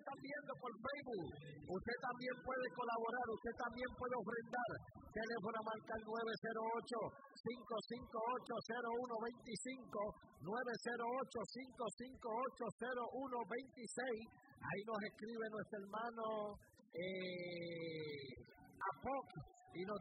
están viendo por Facebook, usted también puede colaborar, usted también puede ofrendar. Teléfono a marcar 908-558-0125, 908-558-0126. Ahí nos escribe nuestro hermano Apoc y nos